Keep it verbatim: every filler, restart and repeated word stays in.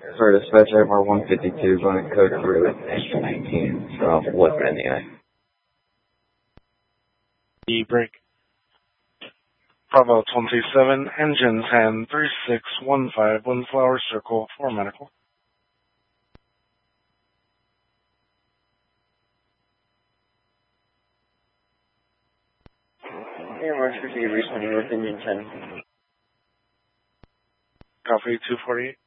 For dispatch I R one fifty-two, going code through nineteen, so what's in the eye? E break. Bravo twenty-seven, engines hand three six one five, one flower circle for medical. Air March fifty, responding with engine ten. Copy two forty-eight.